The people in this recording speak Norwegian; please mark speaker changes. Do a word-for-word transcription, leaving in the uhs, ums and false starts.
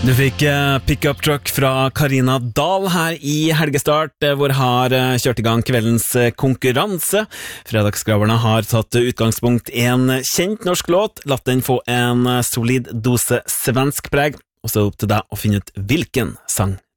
Speaker 1: Du fikk uh, Pickup Truck fra Karina Dahl her i Helgestart, hvor har uh, kjørt i gang kveldens uh, konkurranse. Fredagsskraverne har tatt utgangspunkt i en kjent norsk låt, latt den få en uh, solid dose svensk preg, og så opp til deg å finne ut hvilken sang